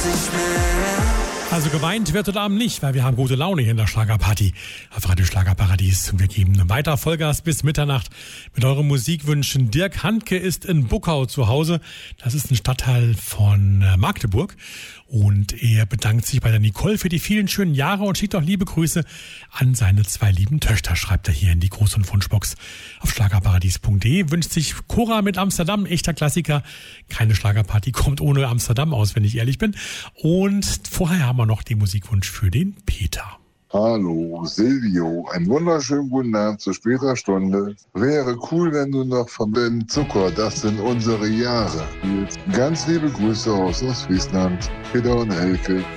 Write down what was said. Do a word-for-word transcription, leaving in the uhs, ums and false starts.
Also geweint wird heute Abend nicht, weil wir haben gute Laune hier in der Schlagerparty auf Radio Schlagerparadies. Und wir geben weiter Vollgas bis Mitternacht mit euren Musikwünschen. Dirk Handke ist in Buckau zu Hause. Das ist ein Stadtteil von Magdeburg. Und er bedankt sich bei der Nicole für die vielen schönen Jahre und schickt auch liebe Grüße an seine zwei lieben Töchter, schreibt er hier in die Groß- und Wunschbox auf schlagerparadies punkt de. Wünscht sich Cora mit Amsterdam, echter Klassiker. Keine Schlagerparty kommt ohne Amsterdam aus, wenn ich ehrlich bin. Und vorher haben wir noch den Musikwunsch für den Peter. Hallo, Silvio. Einen wunderschönen guten Abend zu später Stunde. Wäre cool, wenn du noch von den Zucker, das sind unsere Jahre. Ganz liebe Grüße aus Ostfriesland, Peter und Elke.